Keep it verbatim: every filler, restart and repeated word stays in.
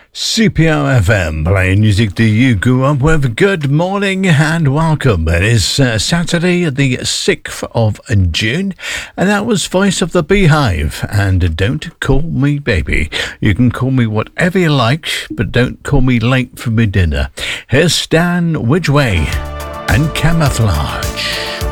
C P R F M, playing music that you grew up with. Good morning and welcome. It is uh, Saturday, the sixth of June, and that was Voice of the Beehive and Don't Call Me Baby. You can call me whatever you like, but don't call me late for my dinner. Here's Stan Widgway and Camouflage.